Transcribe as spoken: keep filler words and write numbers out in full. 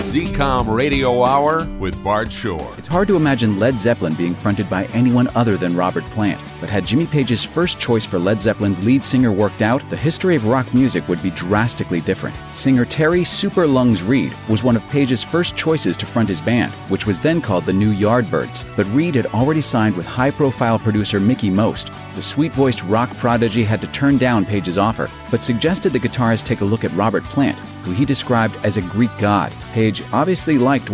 Z COM Radio Hour with Bart Shore. It's hard to imagine Led Zeppelin being fronted by anyone other than Robert Plant. But had Jimmy Page's first choice for Led Zeppelin's lead singer worked out, the history of rock music would be drastically different. Singer Terry Super Lungs Reid was one of Page's first choices to front his band, which was then called the New Yardbirds. But Reid had already signed with high-profile producer Mickey Most. The sweet-voiced rock prodigy had to turn down Page's offer, but suggested the guitarist take a look at Robert Plant, who he described as a Greek god. Page obviously liked